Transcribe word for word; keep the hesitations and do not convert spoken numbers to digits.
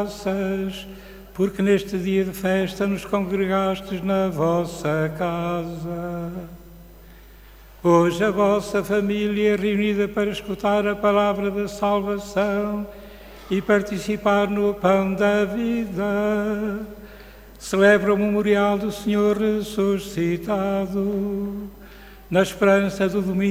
graças, porque neste dia de festa nos congregastes na vossa casa. Hoje a vossa família é reunida para escutar a palavra da salvação e participar no pão da vida. Celebra o memorial do Senhor ressuscitado, na esperança do domingo